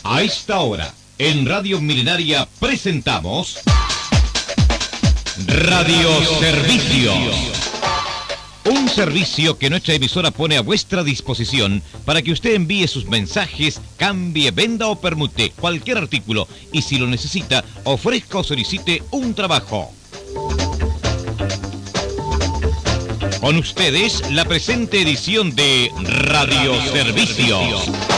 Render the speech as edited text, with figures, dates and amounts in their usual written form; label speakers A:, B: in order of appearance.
A: A esta hora, en Radio Milenaria presentamos Radio Servicio. Un servicio que nuestra emisora pone a vuestra disposición para que usted envíe sus mensajes, cambie, venda o permute cualquier artículo y si lo necesita, ofrezca o solicite un trabajo. Con ustedes, la presente edición de Radio Servicio.